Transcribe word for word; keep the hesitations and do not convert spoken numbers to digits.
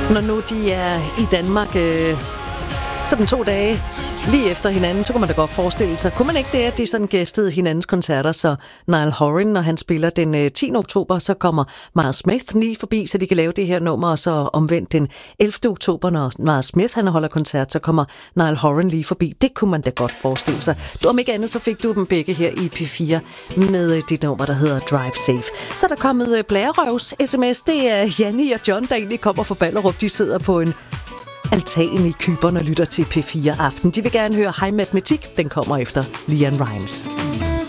Når nu de er i Danmark øh, sådan to dage lige efter hinanden, så kunne man da godt forestille sig. Kunne man ikke det, at de sådan gæstede hinandens koncerter, så Niall Horan, når han spiller den øh, tiende oktober, så kommer Miles Smith lige forbi, så de kan lave det her nummer, og så omvendt den ellevte oktober, når Miles Smith han holder koncert, så kommer Niall Horan lige forbi. Det kunne man da godt forestille sig. Du, om ikke andet, så fik du dem begge her i P fire med øh, det nummer, der hedder Drive Safe. Så er der kommet øh, blærerøvs sms. Det er Janni og John, der egentlig kommer fra Ballerup. De sidder på en altan i Cypern og lytter til P fire Aften. De vil gerne høre High Matematik. Den kommer efter Leanne Rimes.